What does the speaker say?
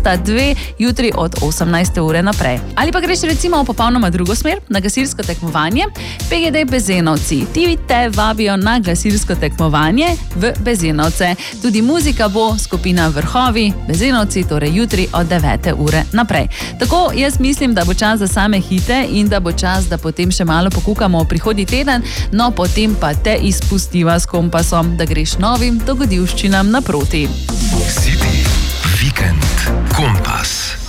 bosta 2 jutri od 18. ure naprej. Ali pa greš recimo v popolnoma drugo smer, na gasilsko tekmovanje. PGD Bezenovci, ti te vabijo na gasilsko tekmovanje v Bezenovce. Tudi muzika bo skupina Vrhovi, Bezenovci, torej jutri od 9. ure naprej. Tako jaz mislim, da bo čas za same hite in da bo čas, da potem še malo pokukamo prihodnji teden, no potem pa te izpustiva s kompasom, da greš novim dogodivščinam naproti. City Weekend Kompas.